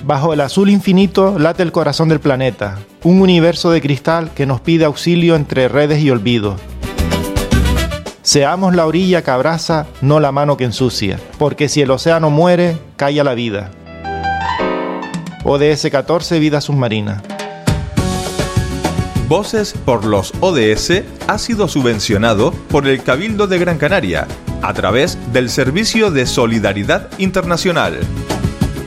Bajo el azul infinito late el corazón del planeta, un universo de cristal que nos pide auxilio entre redes y olvidos. Seamos la orilla que abraza, no la mano que ensucia, porque si el océano muere, calla la vida. ODS 14, Vida Submarina. Voces por los ODS ha sido subvencionado por el Cabildo de Gran Canaria a través del Servicio de Solidaridad Internacional.